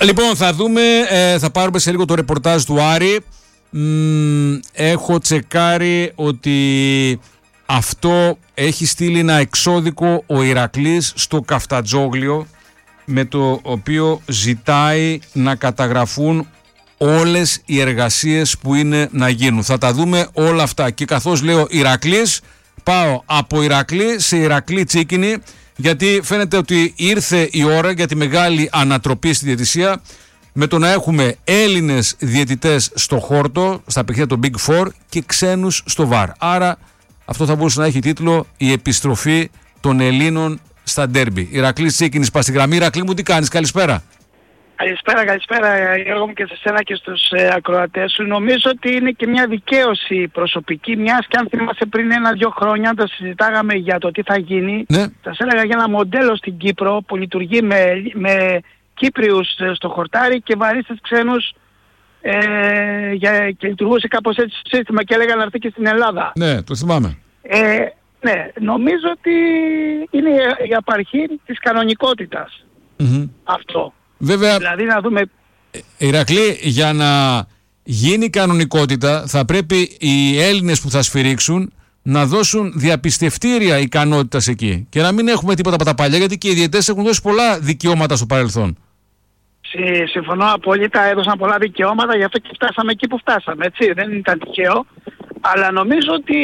Λοιπόν, θα δούμε, θα πάρουμε σε λίγο το ρεπορτάζ του Άρη. Έχω τσεκάρει ότι αυτό έχει στείλει ένα εξώδικο ο Ηρακλής στο Καφτατζόγλιο, με το οποίο ζητάει να καταγραφούν όλες οι εργασίες που είναι να γίνουν. Θα τα δούμε όλα αυτά. Και καθώς λέω Ηρακλής, πάω από Ηρακλή σε Ηρακλή Τσίκινη, γιατί φαίνεται ότι ήρθε η ώρα για τη μεγάλη ανατροπή στη διαιτησία, με το να έχουμε Έλληνες διαιτητές στο χόρτο, στα παιχνίδια των Big Four, και ξένους στο VAR. Άρα αυτό θα μπορούσε να έχει τίτλο «Η επιστροφή των Ελλήνων στα ντέρμπι». Ηρακλής Τσίκινης, πας στη γραμμή. Ηρακλή μου, τι κάνεις? Καλησπέρα. Καλησπέρα Γιώργο μου και σε σένα και στους ακροατές σου. Νομίζω ότι είναι και μια δικαίωση προσωπική, μιας και αν θυμάσαι πριν 1-2 χρόνια τα συζητάγαμε για το τι θα γίνει. Ναι. Θα σε έλεγα για ένα μοντέλο στην Κύπρο που λειτουργεί με Κύπριους στο χορτάρι και βαρύστες ξένους, και λειτουργούσε κάπως έτσι το σύστημα και έλεγα να έρθει και στην Ελλάδα. Ναι, το θυμάμαι. Ναι, νομίζω ότι είναι η απαρχή της κανονικότητας αυτό. Βέβαια, δηλαδή να δούμε... Ηρακλή, για να γίνει κανονικότητα θα πρέπει οι Έλληνες που θα σφυρίξουν να δώσουν διαπιστευτήρια ικανότητας εκεί και να μην έχουμε τίποτα από τα παλιά, γιατί και οι διαιτητές έχουν δώσει πολλά δικαιώματα στο παρελθόν. Συμφωνώ απόλυτα, έδωσαν πολλά δικαιώματα, γι' αυτό και φτάσαμε εκεί που φτάσαμε, έτσι, δεν ήταν τυχαίο. Αλλά νομίζω ότι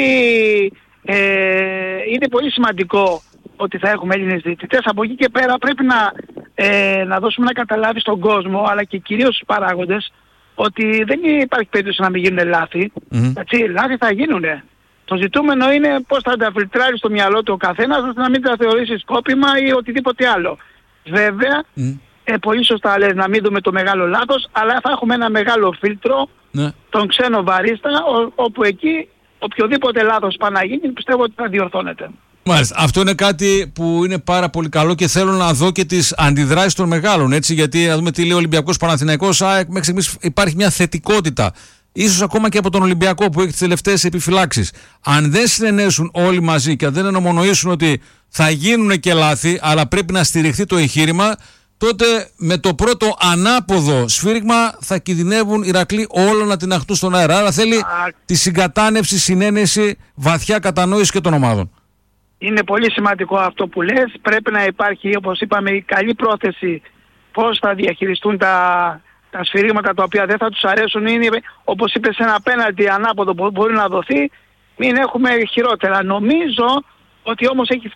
είναι πολύ σημαντικό ότι θα έχουμε Έλληνες διαιτητές. Από εκεί και πέρα πρέπει να δώσουμε να καταλάβει στον κόσμο, αλλά και κυρίως στους παράγοντες, ότι δεν υπάρχει περίπτωση να μην γίνουν λάθη. Έτσι, λάθη θα γίνουν. Το ζητούμενο είναι πώς θα τα φιλτράρει στο μυαλό του ο καθένας, ώστε να μην τα θεωρήσει σκόπιμα ή οτιδήποτε άλλο. Βέβαια, πολύ σωστά λες, να μην δούμε το μεγάλο λάθος, αλλά θα έχουμε ένα μεγάλο φίλτρο, τον ξένο βαρίστα, όπου εκεί οποιοδήποτε λάθος πάει να γίνει, πιστεύω ότι θα διορθώνεται. Μάλιστα. Αυτό είναι κάτι που είναι πάρα πολύ καλό και θέλω να δω και τις αντιδράσεις των μεγάλων. Έτσι, γιατί να δούμε τι λέει ο Ολυμπιακός, Παναθηναϊκός. Μέχρι στιγμής υπάρχει μια θετικότητα. Ίσως ακόμα και από τον Ολυμπιακό που έχει τις τελευταίες επιφυλάξεις. Αν δεν συνενέσουν όλοι μαζί και αν δεν ενομονοήσουν ότι θα γίνουν και λάθη, αλλά πρέπει να στηριχθεί το εγχείρημα, τότε με το πρώτο ανάποδο σφύριγμα θα κινδυνεύουν οι Ηρακλοί όλα να την αχτούν στον αέρα. Άρα θέλει τη συγκατάνευση, συνένεση, βαθιά κατανόηση και των ομάδων. Είναι πολύ σημαντικό αυτό που λες. Πρέπει να υπάρχει, όπως είπαμε, η καλή πρόθεση πώς θα διαχειριστούν τα σφυρίγματα τα οποία δεν θα τους αρέσουν. Είναι, όπως είπες, ένα πέναλτι ανάποδο που μπορεί να δοθεί. Μην έχουμε χειρότερα. Νομίζω ότι όμως έχει